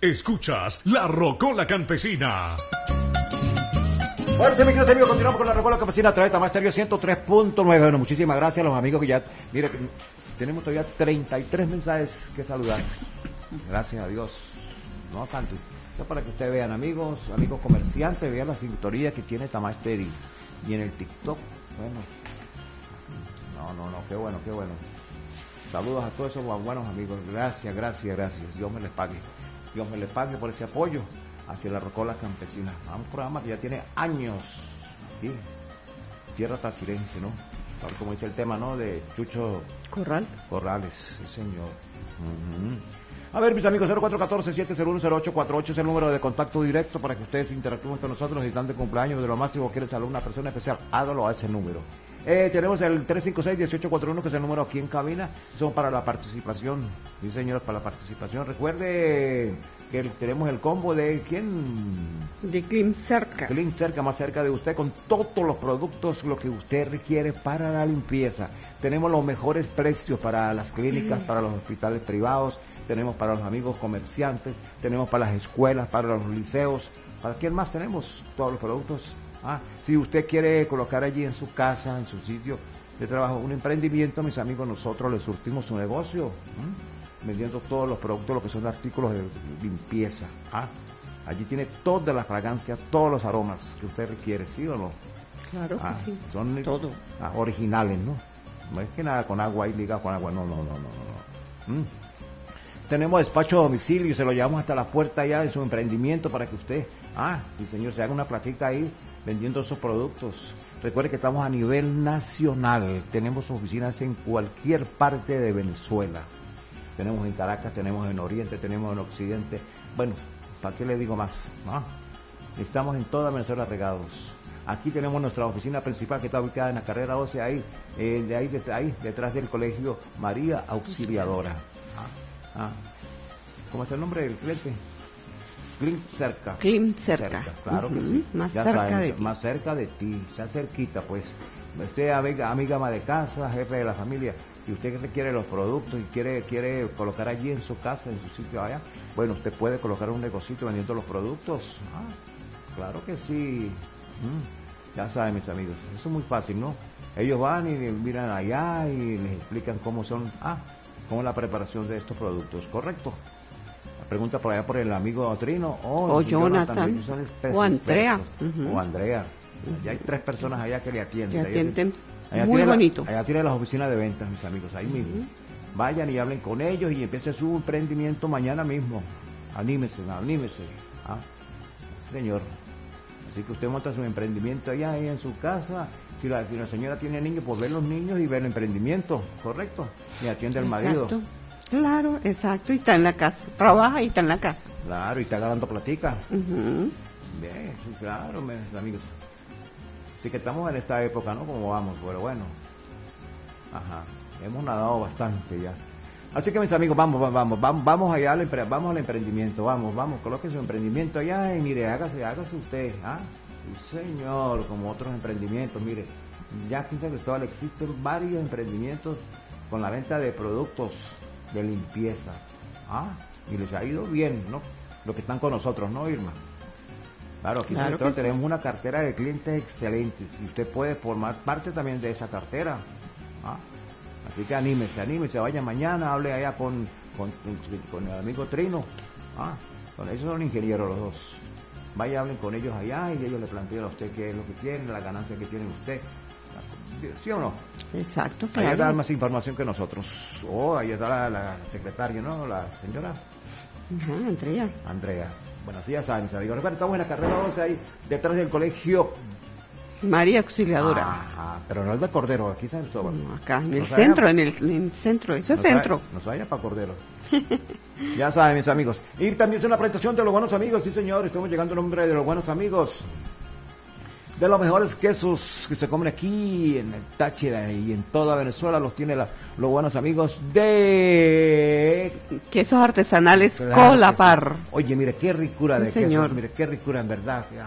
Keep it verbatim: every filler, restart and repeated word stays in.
Escuchas La Rocola Campesina. Bueno, sí, mis queridos amigos, continuamos con La Rocola Campesina a través de Tamastereo ciento tres punto nueve. Bueno, muchísimas gracias a los amigos que ya... Mire, tenemos todavía treinta y tres mensajes que saludar. Gracias a Dios. No, santo. Eso para que ustedes vean, amigos, amigos comerciantes, vean la sintonía que tiene Tamastereo. Y en el TikTok, bueno... No, no, no, qué bueno, qué bueno. Saludos a todos esos buenos amigos. Gracias, gracias, gracias. Dios me les pague. Dios me les pague por ese apoyo hacia La Rocola Campesina. Un programa que ya tiene años aquí, tierra tachirense, ¿no? Tal como dice el tema, ¿no? De Chucho Corral. Corrales, sí, señor. Uh-huh. A ver, mis amigos, cero cuatro uno cuatro, siete cero uno, cero ocho cuatro ocho es el número de contacto directo para que ustedes interactúen con nosotros. Si están de cumpleaños de lo máximo, quieren saludar a una persona especial, hágalo a ese número. Eh, tenemos el tres cinco seis, uno ocho cuatro uno, que es el número aquí en cabina. Son para la participación. Sí, señores, para la participación. Recuerde que el, tenemos el combo de ¿quién? De Clean Cerca. Clean Cerca, más cerca de usted, con todos los productos, lo que usted requiere para la limpieza. Tenemos los mejores precios para las clínicas, mm. para los hospitales privados. Tenemos para los amigos comerciantes. Tenemos para las escuelas, para los liceos. ¿Para quién más tenemos? Todos los productos. Ah, si usted quiere colocar allí en su casa, en su sitio de trabajo, un emprendimiento, mis amigos, nosotros le surtimos su negocio, ¿eh? vendiendo todos los productos, lo que son artículos de limpieza. Ah, allí tiene todas las fragancias, todos los aromas que usted requiere, ¿sí o no? Claro que ah, sí. Son todo. Ah, originales, ¿no? No es que nada con agua ahí ligado con agua, no, no, no, no, no. ¿Mm? Tenemos despacho a domicilio, se lo llevamos hasta la puerta ya de su emprendimiento para que usted, ah, sí señor, se haga una platica ahí vendiendo esos productos. Recuerde que estamos a nivel nacional, tenemos oficinas en cualquier parte de Venezuela. Tenemos en Caracas, tenemos en Oriente, tenemos en Occidente. Bueno, ¿para qué le digo más? ¿No? Estamos en toda Venezuela regados. Aquí tenemos nuestra oficina principal que está ubicada en la carrera doce, ahí, eh, de ahí, de, ahí, detrás del colegio María Auxiliadora. Ah, ¿cómo es el nombre del cliente? Clean Cerca. Clean Cerca. cerca claro uh-huh. que sí. Más ya cerca saben, de ti. Más cerca de ti, está cerquita, pues. Usted, amiga, amiga ama de casa, jefe de la familia, si usted quiere los productos y quiere quiere colocar allí en su casa, en su sitio allá, bueno, usted puede colocar un negocito vendiendo los productos. Ah, claro que sí. Mm, ya saben, mis amigos, eso es muy fácil, ¿no? Ellos van y miran allá y les explican cómo son, ah, cómo es la preparación de estos productos, ¿correcto? La pregunta por allá por el amigo Trino oh, o Jonathan, Jonathan expertos, o Andrea. Uh-huh. O Andrea. Ya hay tres personas allá que le atienden. Que atienden allá muy bonito. La, allá tiene las oficinas de ventas, mis amigos, ahí mismo. Uh-huh. Vayan y hablen con ellos y empiece su emprendimiento mañana mismo. Anímese, anímese. ¿Ah? Señor. Así que usted monta su emprendimiento allá ahí en su casa. Si la, si la señora tiene niños, pues ve los niños y ve el emprendimiento, ¿correcto? Y atiende al marido. Claro, exacto, y está en la casa. Trabaja y está en la casa. Claro, y está ganando platica. Uh-huh. Bien, sí, claro, mis amigos. Así que estamos en esta época, ¿no? Como vamos, pero bueno. Ajá, hemos nadado bastante ya. Así que mis amigos, vamos, vamos, vamos, vamos allá al, vamos al emprendimiento, vamos, vamos, coloque su emprendimiento allá y mire, hágase, hágase usted, ¿ah? Sí, señor, como otros emprendimientos, mire, ya aquí en San Cristóbal existen varios emprendimientos con la venta de productos de limpieza, ¿ah? Y les ha ido bien, ¿no? Los que están con nosotros, ¿no, Irma? Claro, aquí claro en San Cristóbal tenemos sí. una cartera de clientes excelentes y usted puede formar parte también de esa cartera, ¿ah? Así que anímese, anímese, vaya mañana, hable allá con, con, con el amigo Trino, ¿ah? Con ellos son ingenieros los dos. Vaya, hablen con ellos allá y ellos le plantean a usted qué es lo que quieren, la ganancia que tiene usted. ¿Sí o no? Exacto, claro. Ahí da más información que nosotros. Oh, ahí está la, la secretaria, ¿no? La señora. Ajá, Andrea. Andrea. Bueno, así ya saben, amigos. Recuerden, estamos en la carrera doce ahí, detrás del colegio María Auxiliadora. Ah, pero no es de Cordero, aquí en Cristóbal. No, acá, en el no centro, en el, en el centro, eso no es centro. No se vaya para Cordero. Ya saben, mis amigos. Y también es una presentación de los buenos amigos, sí señor, estamos llegando al nombre de los buenos amigos. De los mejores quesos que se comen aquí en el Táchira y en toda Venezuela, los tiene la, los buenos amigos de... Quesos artesanales claro Colapar. Sí. Oye, mire, qué ricura sí, de señor. quesos, mire, qué ricura en verdad.